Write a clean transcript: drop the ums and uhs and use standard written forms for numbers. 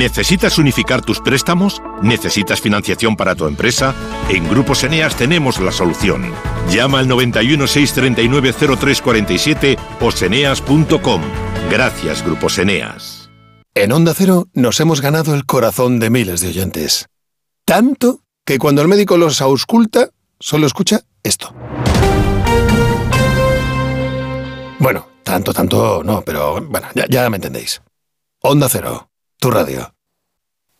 ¿Necesitas unificar tus préstamos? ¿Necesitas financiación para tu empresa? En Grupos Eneas tenemos la solución. Llama al 91 639 0347 o seneas.com. Gracias, Grupos Eneas. En Onda Cero nos hemos ganado el corazón de miles de oyentes. Tanto que cuando el médico los ausculta, solo escucha esto. Bueno, tanto no, pero bueno, ya me entendéis. Onda Cero, tu radio.